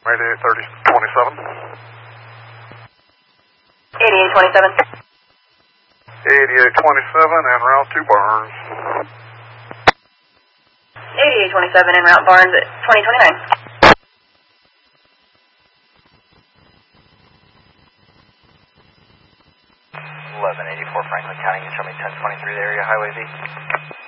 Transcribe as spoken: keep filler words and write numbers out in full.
eighty-eight thirty twenty-seven. eighty-eight twenty-seven. eighty-eight twenty-seven en route to Barnes. eighty-eight twenty-seven en route Barnes at twenty twenty-nine. eleven eighty-four Franklin County, you show me ten twenty-three area, Highway B.